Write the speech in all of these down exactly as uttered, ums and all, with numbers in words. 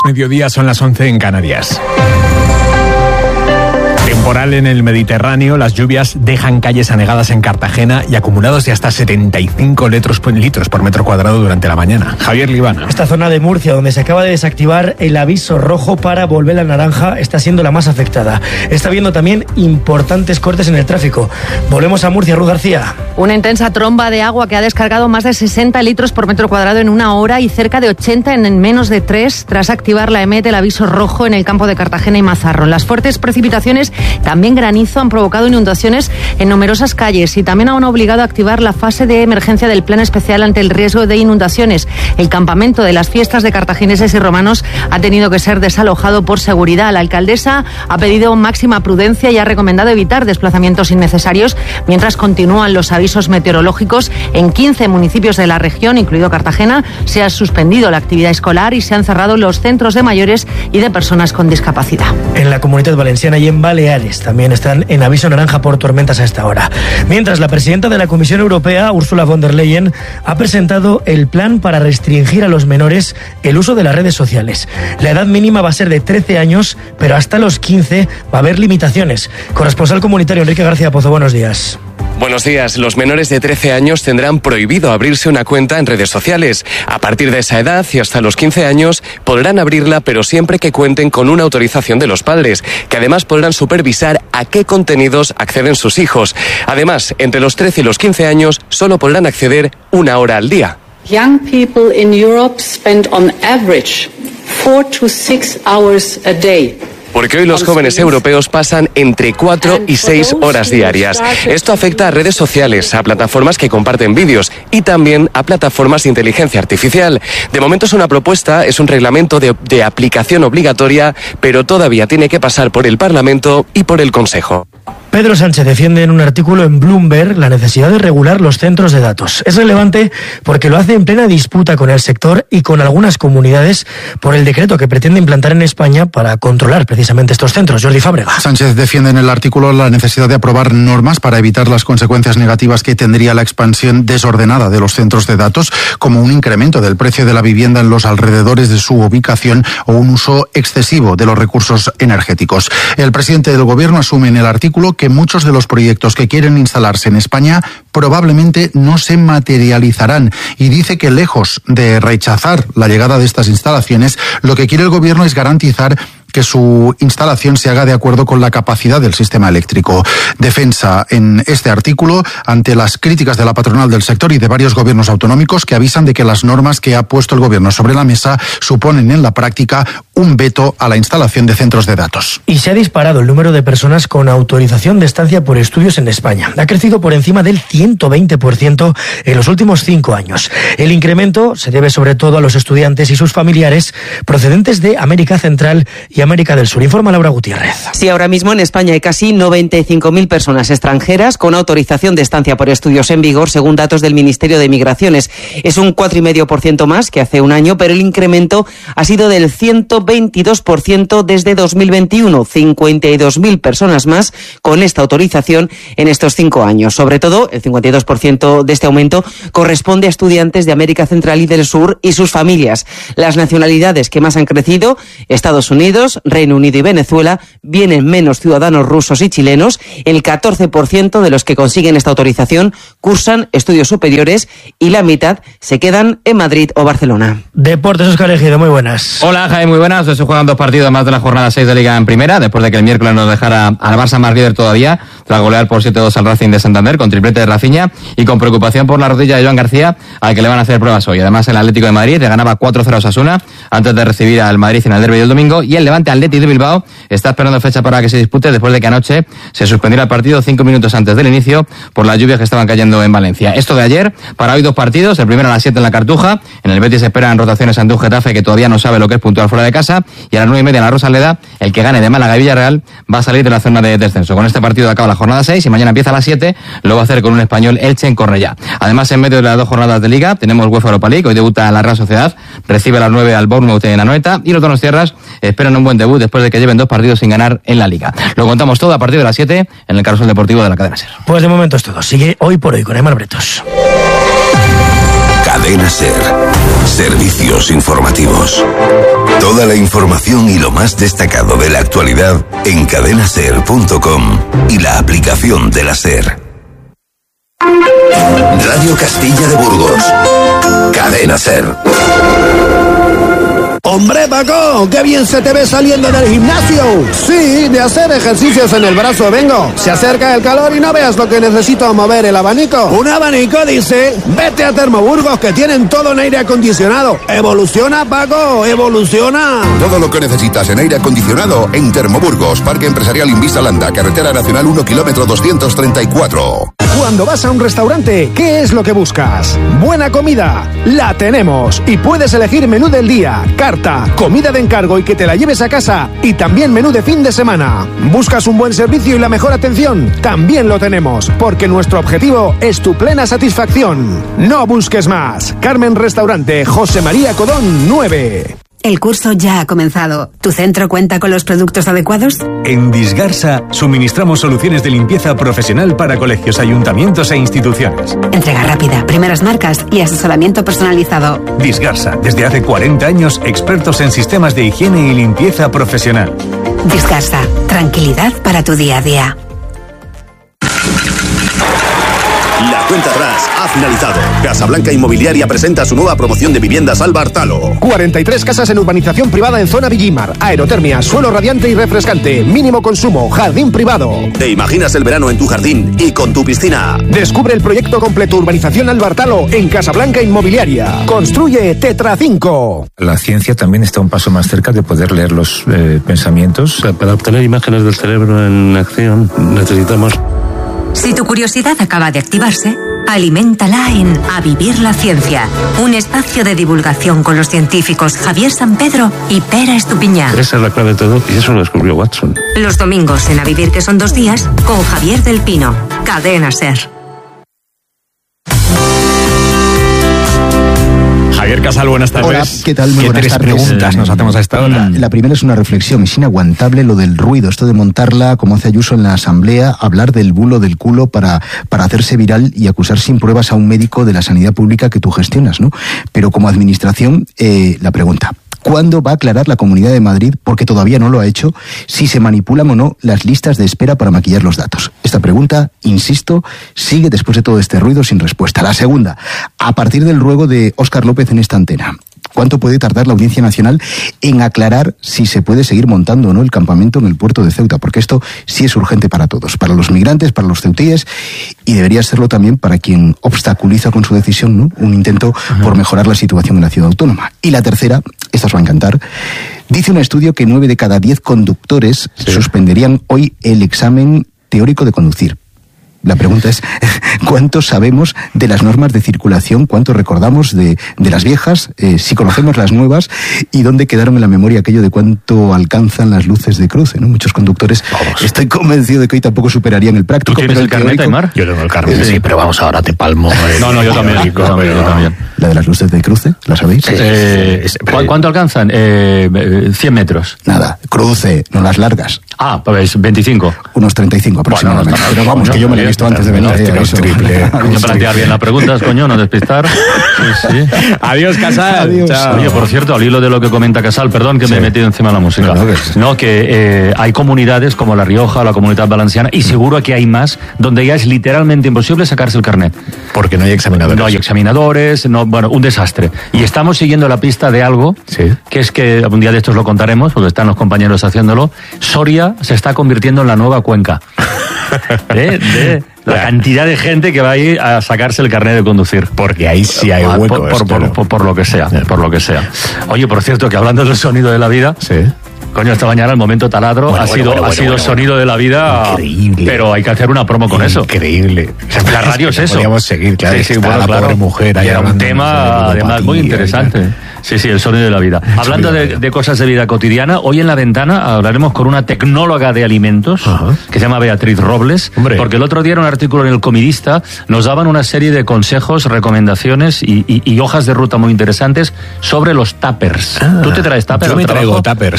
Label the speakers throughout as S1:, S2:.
S1: Mediodía, son las once en Canarias. Temporal en el Mediterráneo, las lluvias dejan calles anegadas en Cartagena y acumulados de hasta setenta y cinco litros, litros por metro cuadrado durante la mañana. Javier Libana.
S2: Esta zona de Murcia, donde se acaba de desactivar el aviso rojo para volver a naranja, está siendo la más afectada. Está habiendo también importantes cortes en el tráfico. Volvemos a Murcia, Ruth García.
S3: Una intensa tromba de agua que ha descargado más de sesenta litros por metro cuadrado en una hora y cerca de ochenta en menos de tres, tras activar la EMET el aviso rojo en el campo de Cartagena y Mazarrón. Las fuertes precipitaciones, también granizo, han provocado inundaciones en numerosas calles y también han obligado a activar la fase de emergencia del plan especial ante el riesgo de inundaciones. El campamento de las fiestas de cartagineses y romanos ha tenido que ser desalojado por seguridad. La alcaldesa ha pedido máxima prudencia y ha recomendado evitar desplazamientos innecesarios mientras continúan los avisos meteorológicos. En quince municipios de la región, incluido Cartagena, se ha suspendido la actividad escolar y se han cerrado los centros de mayores y de personas con discapacidad.
S2: En la Comunidad Valenciana y en Baleares también están en aviso naranja por tormentas a esta hora. Mientras, la presidenta de la Comisión Europea, Ursula von der Leyen, ha presentado el plan para restringir a los menores el uso de las redes sociales. La edad mínima va a ser de trece años, pero hasta los quince va a haber limitaciones. Corresponsal comunitario Enrique García Pozo, buenos días.
S4: Buenos días. Los menores de trece años tendrán prohibido abrirse una cuenta en redes sociales. A partir de esa edad y hasta los quince años podrán abrirla, pero siempre que cuenten con una autorización de los padres, que además podrán supervisar a qué contenidos acceden sus hijos. Además, entre los trece y los quince años solo podrán acceder una hora al día.
S5: Young people in Europe spend on average four to six hours a day.
S4: Porque hoy los jóvenes europeos pasan entre cuatro y seis horas diarias. Esto afecta a redes sociales, a plataformas que comparten vídeos y también a plataformas de inteligencia artificial. De momento es una propuesta, es un reglamento de, de aplicación obligatoria, pero todavía tiene que pasar por el Parlamento y por el Consejo.
S2: Pedro Sánchez defiende en un artículo en Bloomberg la necesidad de regular los centros de datos. Es relevante porque lo hace en plena disputa con el sector y con algunas comunidades por el decreto que pretende implantar en España para controlar precisamente estos centros. Jordi Fábrega.
S6: Sánchez defiende en el artículo la necesidad de aprobar normas para evitar las consecuencias negativas que tendría la expansión desordenada de los centros de datos, como un incremento del precio de la vivienda en los alrededores de su ubicación o un uso excesivo de los recursos energéticos. El presidente del Gobierno asume en el artículo que que muchos de los proyectos que quieren instalarse en España probablemente no se materializarán y dice que lejos de rechazar la llegada de estas instalaciones, lo que quiere el Gobierno es garantizar que su instalación se haga de acuerdo con la capacidad del sistema eléctrico. Defensa en este artículo ante las críticas de la patronal del sector y de varios gobiernos autonómicos que avisan de que las normas que ha puesto el Gobierno sobre la mesa suponen en la práctica un veto a la instalación de centros de datos.
S2: Y se ha disparado el número de personas con autorización de estancia por estudios en España. Ha crecido por encima del ciento veinte por ciento en los últimos cinco años. El incremento se debe sobre todo a los estudiantes y sus familiares procedentes de América Central y América del Sur. Informa Laura Gutiérrez.
S7: Sí, ahora mismo en España hay casi noventa y cinco mil personas extranjeras con autorización de estancia por estudios en vigor, según datos del Ministerio de Migraciones. Es un cuatro coma cinco por ciento más que hace un año, pero el incremento ha sido del ciento veintidós por ciento desde dos mil veintiuno. cincuenta y dos mil personas más con esta autorización en estos cinco años. Sobre todo, el cincuenta y dos por ciento de este aumento corresponde a estudiantes de América Central y del Sur y sus familias. Las nacionalidades que más han crecido, Estados Unidos, Reino Unido y Venezuela, vienen menos ciudadanos rusos y chilenos. El catorce por ciento de los que consiguen esta autorización cursan estudios superiores y la mitad se quedan en Madrid o Barcelona.
S2: Deportes, Óscar Ejido, muy buenas.
S8: Hola, Jaime, muy buenas. Se juegan dos partidos más de la jornada seis de Liga en Primera, después de que el miércoles nos dejara al Barça más líder todavía, tras golear por siete dos al Racing de Santander, con triplete de Rafinha y con preocupación por la rodilla de Joan García, al que le van a hacer pruebas hoy. Además, el Atlético de Madrid le ganaba cuatro cero a Osasuna antes de recibir al Madrid en el derbi del domingo, y el Levante Athletic de Bilbao está esperando fecha para que se dispute después de que anoche se suspendiera el partido cinco minutos antes del inicio por las lluvias que estaban cayendo en Valencia. Esto de ayer, para hoy dos partidos, el primero a las siete en la Cartuja, en el Betis esperan rotaciones ante un Getafe que todavía no sabe lo que es puntuar fuera de casa, y a las nueve y media en la Rosaleda, el que gane de Málaga y Villarreal va a salir de la zona de descenso. Con este partido acaba la jornada seis y mañana empieza a las siete, lo va a hacer con un Español Elche en Cornellá. Además, en medio de las dos jornadas de Liga, tenemos UEFA Europa League, hoy debuta la Real Sociedad, recibe a las nueve al Bournemouth en Anoeta, y los donostiarras esperan un buen debut después de que lleven dos partidos sin ganar en la Liga. Lo contamos todo a partir de las siete en el Carrusel Deportivo de la Cadena SER.
S2: Pues de momento es todo. Sigue Hoy por Hoy con Aymar Bretos.
S9: Cadena SER. Servicios informativos. Toda la información y lo más destacado de la actualidad en cadena ser punto com y la aplicación de la SER. Radio Castilla de Burgos. Cadena SER.
S10: ¡Hombre, Paco! ¡Qué bien se te ve saliendo del gimnasio! Sí, de hacer ejercicios en el brazo vengo. Se acerca el calor y no veas lo que necesito mover el abanico. ¿Un abanico, dice? Vete a Termoburgos, que tienen todo en aire acondicionado. ¡Evoluciona, Paco! ¡Evoluciona!
S11: Todo lo que necesitas en aire acondicionado en Termoburgos, Parque Empresarial Invisa Landa, Carretera Nacional uno, kilómetro doscientos treinta y cuatro.
S12: Cuando vas a un restaurante, ¿qué es lo que buscas? Buena comida. La tenemos. Y puedes elegir menú del día, carta, comida de encargo y que te la lleves a casa. Y también menú de fin de semana. ¿Buscas un buen servicio y la mejor atención? También lo tenemos, porque nuestro objetivo es tu plena satisfacción. No busques más. Carmen Restaurante, José María Codón nueve.
S13: El curso ya ha comenzado. ¿Tu centro cuenta con los productos adecuados?
S14: En Disgarsa suministramos soluciones de limpieza profesional para colegios, ayuntamientos e instituciones.
S13: Entrega rápida, primeras marcas y asesoramiento personalizado.
S14: Disgarsa, desde hace cuarenta años, expertos en sistemas de higiene y limpieza profesional.
S13: Disgarsa, tranquilidad para tu día a día.
S15: La cuenta atrás ha finalizado. Casablanca Inmobiliaria presenta su nueva promoción de viviendas Albartalo.
S12: cuarenta y tres casas en urbanización privada en zona Villimar. Aerotermia, suelo radiante y refrescante. Mínimo consumo, jardín privado.
S15: ¿Te imaginas el verano en tu jardín y con tu piscina?
S12: Descubre el proyecto completo Urbanización Albartalo en Casablanca Inmobiliaria. Construye Tetra cinco.
S16: La ciencia también está un paso más cerca de poder leer los eh, pensamientos.
S17: Para obtener imágenes del cerebro en acción necesitamos...
S18: Si tu curiosidad acaba de activarse, aliméntala en A Vivir la Ciencia, un espacio de divulgación con los científicos Javier Sampedro y Pera Estupiñán.
S17: Esa es la clave de todo y eso lo descubrió Watson.
S18: Los domingos en A Vivir, que son dos días, con Javier del Pino. Cadena SER.
S1: Javier Casal, buenas tardes.
S19: Hola, ¿qué tal? Muy
S1: ¿Qué
S19: buenas
S1: tres
S19: tardes.
S1: preguntas nos hacemos a esta hora?
S19: La, la primera es una reflexión. Es inaguantable lo del ruido, esto de montarla, como hace Ayuso en la Asamblea, hablar del bulo del culo para, para hacerse viral y acusar sin pruebas a un médico de la sanidad pública que tú gestionas, ¿no? Pero como administración, eh, la pregunta... ¿Cuándo va a aclarar la Comunidad de Madrid, porque todavía no lo ha hecho, si se manipulan o no las listas de espera para maquillar los datos? Esta pregunta, insisto, sigue después de todo este ruido sin respuesta. La segunda, a partir del ruego de Óscar López en esta antena, ¿cuánto puede tardar la Audiencia Nacional en aclarar si se puede seguir montando o no el campamento en el puerto de Ceuta? Porque esto sí es urgente para todos, para los migrantes, para los ceutíes, y debería serlo también para quien obstaculiza con su decisión, ¿no?, un intento Ajá. por mejorar la situación en la ciudad autónoma. Y la tercera, esta os va a encantar, dice un estudio que nueve de cada diez conductores sí. suspenderían hoy el examen teórico de conducir. La pregunta es, ¿cuánto sabemos de las normas de circulación? ¿Cuánto recordamos de, de las viejas? Eh, si conocemos las nuevas, ¿y dónde quedaron en la memoria aquello de cuánto alcanzan las luces de cruce, ¿no? Muchos conductores, vamos. Estoy convencido de que hoy tampoco superarían el práctico.
S8: ¿Tú tienes
S19: pero
S8: el, el carnet, Aymar?
S1: Yo tengo el carnet, sí, sí, pero vamos, ahora te palmo. Eh,
S8: no, no, yo también, yo también, yo también.
S19: ¿La de las luces de cruce? ¿La sabéis?
S8: Eh, ¿Cuánto alcanzan? Eh, cien metros.
S19: Nada, cruce, no las largas.
S8: Ah, pues veinticinco.
S19: Unos treinta y cinco aproximadamente. Bueno, no, pero vamos, no, que yo me lo he visto antes de venir.
S1: No,
S19: eh,
S1: eso, triple.
S8: Coño, plantear bien las preguntas, coño, no despistar. Sí, sí.
S1: Adiós, Casal.
S19: Adiós.
S1: Chao.
S8: Oye, por cierto, al hilo de lo que comenta Casal, perdón que sí. me he metido encima de la música. No, no, que, no, que eh, hay comunidades como La Rioja, la Comunidad Valenciana, y seguro que hay más, donde ya es literalmente imposible sacarse el carnet.
S1: Porque no hay examinadores.
S8: No hay examinadores, no, bueno, un desastre. Y estamos siguiendo la pista de algo, sí. que es que un día de estos lo contaremos, porque están los compañeros haciéndolo. Soria se está convirtiendo en la nueva Cuenca. ¿Eh? De la cantidad de gente que va a ir a sacarse el carnet de conducir.
S1: Porque ahí sí hay huecos.
S8: Por, por, por, por, por lo que sea, yeah. por lo que sea. Oye, por cierto, que hablando del sonido de la vida...
S1: Sí.
S8: Coño, esta mañana el momento taladro bueno, ha
S1: bueno,
S8: sido,
S1: bueno,
S8: ha
S1: bueno,
S8: sido
S1: bueno,
S8: sonido
S1: bueno.
S8: de la vida.
S1: Increíble.
S8: Pero hay que hacer una promo con
S1: Increíble.
S8: eso.
S1: Increíble.
S8: La radio es eso.
S1: Podríamos seguir, claro.
S8: Sí, sí,
S1: está
S8: bueno,
S1: la
S8: claro.
S1: pobre mujer ahí.
S8: Era un tema, además, muy interesante. Sí, sí, el sonido de la vida. Hablando de, de cosas de vida cotidiana, hoy en La Ventana hablaremos con una tecnóloga de alimentos, Ajá. que se llama Beatriz Robles, Hombre. porque el otro día en un artículo en El Comidista nos daban una serie de consejos, recomendaciones y, y, y hojas de ruta muy interesantes sobre los tuppers. Ah, ¿Tú te traes tuppers?
S1: Yo me traigo tuppers,
S8: ¿Plástico
S1: sí.
S8: o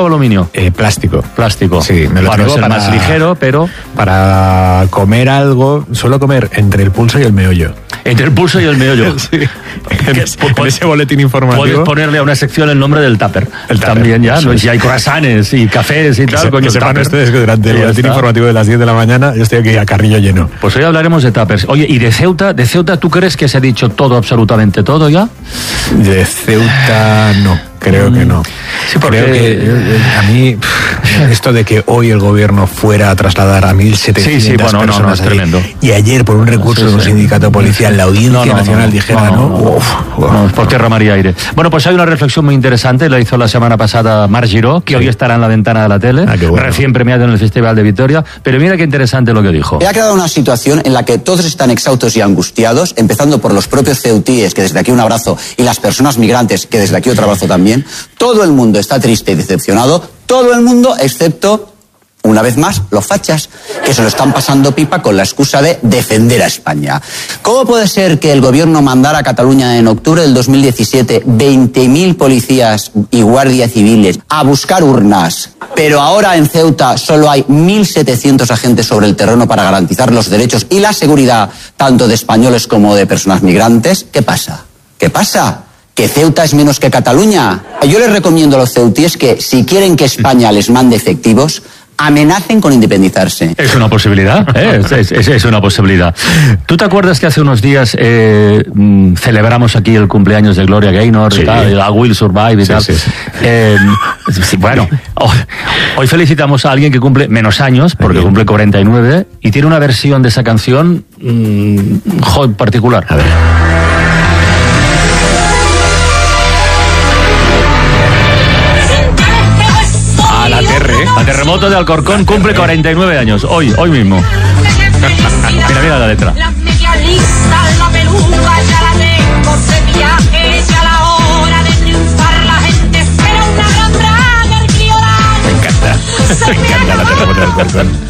S20: aluminio?
S1: Eh, plástico.
S20: Plástico.
S1: Sí, me lo
S20: bueno,
S1: traigo
S20: es el
S1: para,
S20: más ligero, pero...
S1: Para comer algo, suelo comer entre el pulso y el meollo.
S20: Entre el pulso y el meollo.
S1: Sí. En, ese, en ese boletín informativo.
S20: Puedes ponerle a una sección el nombre del tupper. El tupper también ya, ¿no? Si hay croissants y cafés y
S1: que
S20: tal.
S1: Se,
S20: coño,
S1: que sepan
S20: tupper.
S1: ustedes que durante el
S20: ya
S1: boletín
S20: está.
S1: informativo de las diez de la mañana yo estoy aquí a carrillo lleno.
S20: Pues hoy hablaremos de tuppers. Oye, ¿y de Ceuta? ¿De Ceuta tú crees que se ha dicho todo, absolutamente todo ya?
S1: De Ceuta no. Creo que no.
S20: Sí, porque
S1: Creo que eh, a mí pff, esto de que hoy el gobierno fuera a trasladar a mil setecientas
S20: sí, sí, bueno,
S1: personas
S20: no, no, es
S1: allí,
S20: tremendo.
S1: y ayer por un recurso
S20: Sí,
S1: de un
S20: sí.
S1: sindicato policial la Audiencia
S20: No, no,
S1: Nacional
S20: no,
S1: dijera
S20: no,
S1: no,
S20: no,
S1: uf, uf.
S20: No, por tierra, mar y aire. Bueno, pues hay una reflexión muy interesante, la hizo la semana pasada Marc Giró, que sí. hoy estará en la ventana de la tele,
S1: ah, bueno.
S20: recién premiado en el Festival de Vitoria, pero mira qué interesante lo que dijo.
S21: Ha creado una situación en la que todos están exhaustos y angustiados, empezando por los propios ceutíes, que desde aquí un abrazo, y las personas migrantes, que desde aquí otro abrazo también. Todo el mundo está triste y decepcionado, todo el mundo excepto, una vez más, los fachas, que se lo están pasando pipa con la excusa de defender a España. ¿Cómo puede ser que el gobierno mandara a Cataluña en octubre del dos mil diecisiete veinte mil policías y guardias civiles a buscar urnas, pero ahora en Ceuta solo hay mil setecientos agentes sobre el terreno para garantizar los derechos y la seguridad tanto de españoles como de personas migrantes? ¿Qué pasa? ¿Qué pasa? ¿Que Ceuta es menos que Cataluña? Yo les recomiendo a los ceutíes que, si quieren que España les mande efectivos, amenacen con independizarse.
S20: Es una posibilidad, ¿eh? es, es, es una posibilidad. ¿Tú te acuerdas que hace unos días eh, celebramos aquí el cumpleaños de Gloria Gaynor, sí. y tal, la Will Survive y
S1: sí,
S20: tal?
S1: Sí, sí.
S20: Eh, sí, bueno, hoy, hoy felicitamos a alguien que cumple menos años, porque cumple cuarenta y nueve, y tiene una versión de esa canción mmm, joder, particular. A ver. La Terremoto de Alcorcón cumple cuarenta y nueve años, hoy, hoy mismo. Mira, mira la letra. La medialista, la peluca, ya la tengo, ese viaje, ya la hora de triunfar, la gente espera una gran braga, el criolán.
S1: Me encanta, me encanta la Terremoto de Alcorcón.